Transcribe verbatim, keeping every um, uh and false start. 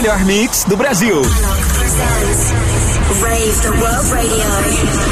melhor mix do Brasil. Rave the World Radio.